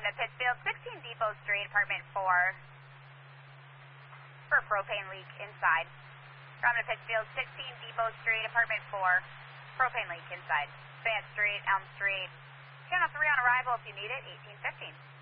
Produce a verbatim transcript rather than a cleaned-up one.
to Pittsfield, sixteen Depot Street, apartment four, for propane leak inside. Ground to Pittsfield, sixteen Depot Street, apartment four, propane leak inside. Vance Street, Elm Street. Channel three on arrival if you need it, eighteen fifteen.